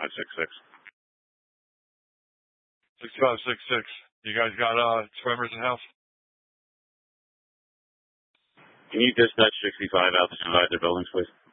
6566. 6566. You guys got swimmers in house? Can you dispatch 65 out to supervise their buildings, please?